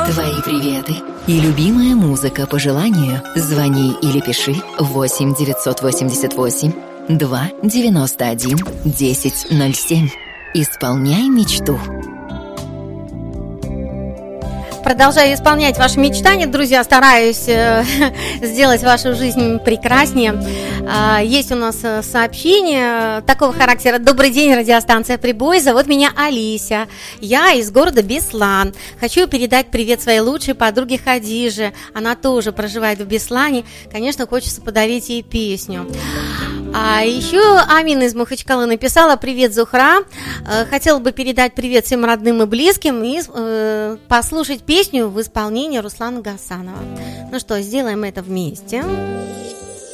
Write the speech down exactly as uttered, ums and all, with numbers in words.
Твои приветы и любимая музыка по желанию. Звони или пиши восемь девятьсот восемьдесят восемь два девяносто один десять ноль семь. Исполняй мечту. Продолжаю исполнять ваши мечтания, друзья, стараюсь э, сделать вашу жизнь прекраснее. Э, есть у нас сообщение такого характера. Добрый день, радиостанция «Прибой». Зовут меня Алися. Я из города Беслан. Хочу передать привет своей лучшей подруге Хадиже. Она тоже проживает в Беслане. Конечно, хочется подарить ей песню. А еще Амина из Махачкалы написала: привет, Зухра. Э, хотела бы передать привет всем родным и близким и э, послушать песню в исполнении Руслана Гасанова. Ну что, сделаем это вместе.